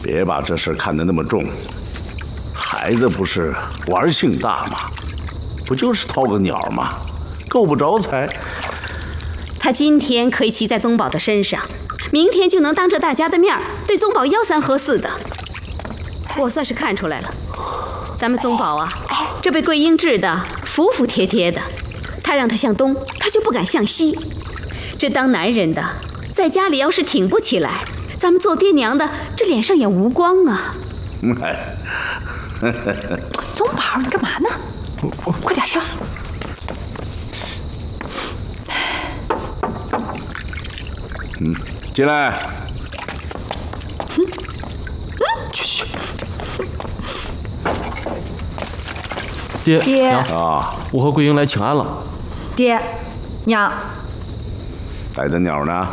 别把这事看得那么重。孩子不是玩性大吗？不就是掏个鸟吗？够不着财。 他今天可以骑在宗保的身上，明天就能当着大家的面对宗保吆三喝四的。我算是看出来了，咱们宗保啊，这被桂英治的服服帖帖的。他让他向东，他就不敢向西。这当男人的，在家里要是挺不起来，咱们做爹娘的这脸上也无光啊。 宗保，你干嘛呢？快点说。 进来。 去。爹娘啊，我和桂英来请安了。 爹娘， 带的鸟呢？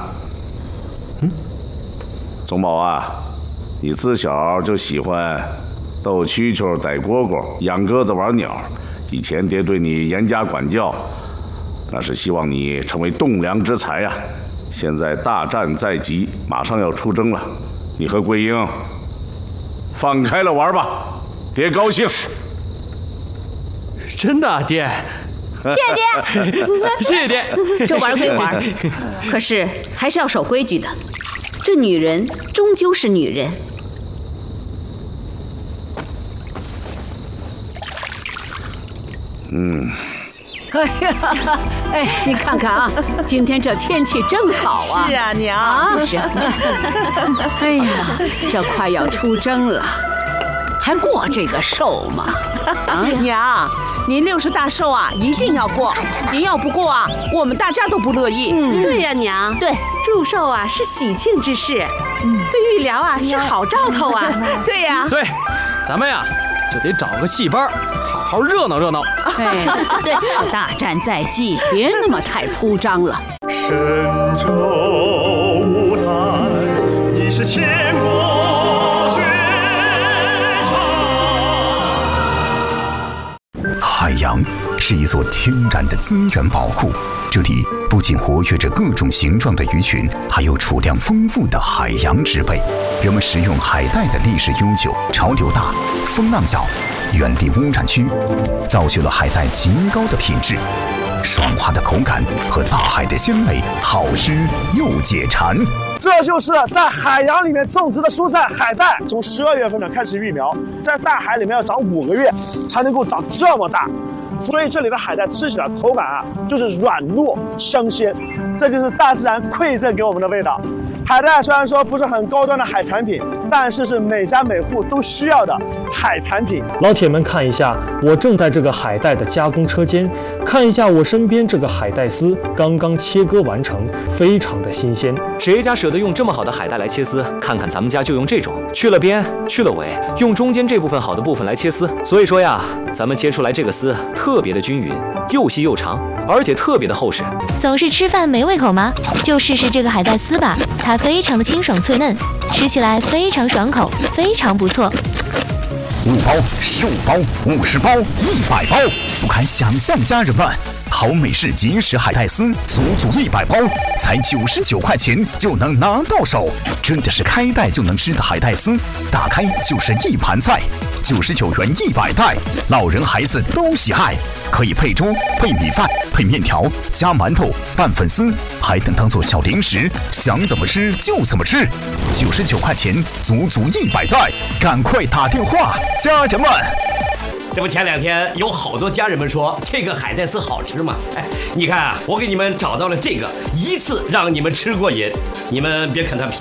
宗保啊，你自小就喜欢逗蛐蛐、逮蝈蝈、养鸽子、玩鸟。以前爹对你严加管教，那是希望你成为栋梁之才呀。现在大战在即，马上要出征了，你和桂英放开了玩吧，爹高兴。 真的啊，爹。 谢谢爹， 谢谢爹。 这玩归玩，可是还是要守规矩的。这女人终究是女人。 你看看啊，今天这天气正好啊。 是啊，娘。 就是。哎呀，这快要出征了，还过这个寿吗？ 娘，您60大寿啊，一定要过。您要不过啊，我们大家都不乐意。对呀，娘。 对， 祝寿啊是喜庆之事，对育辽啊是好兆头啊。对呀。 对，咱们呀就得找个戏班，好好热闹热闹。 对，大战在即，别那么太铺张了。 神州舞台，你是千古绝唱。 海洋是一座天然的资源宝库，这里不仅活跃着各种形状的鱼群，还有储量丰富的海洋植被。人们食用海带的历史悠久，潮流大，风浪小，远离污染区，造就了海带极高的品质。爽滑的口感和大海的鲜美，好吃又解馋。 这就是在海洋里面种植的蔬菜海带，从12月份呢开始育苗，在大海里面要长5个月才能够长这么大，所以这里的海带吃起来口感啊就是软糯香鲜，这就是大自然馈赠给我们的味道。海带虽然说不是很高端的海产品，但是是每家每户都需要的海产品。 老铁们看一下，我正在这个海带的加工车间，看一下我身边这个海带丝刚刚切割完成，非常的新鲜。 谁家舍得用这么好的海带来切丝？看看咱们家就用这种，去了边，去了尾，用中间这部分好的部分来切丝。所以说呀，咱们切出来这个丝特别的均匀，又细又长，而且特别的厚实。 总是吃饭没胃口吗？就试试这个海带丝吧，它非常的清爽脆嫩，吃起来非常爽口，非常不错。 5包、15包、50包、100包，不堪想象，家人们，好美式即食海带丝，足100包，才99块钱就能拿到手，真的是开袋就能吃的海带丝，打开就是一盘菜，99元100袋，老人孩子都喜爱，可以配粥、配米饭、配面条、加馒头、拌粉丝，还能当做小零食，想怎么吃就怎么吃，99块钱足100袋，赶快打电话，家人们。 这不前2天有好多家人们说这个海带丝好吃吗？哎，你看啊，我给你们找到了这个，一次让你们吃过瘾，你们别看它便宜。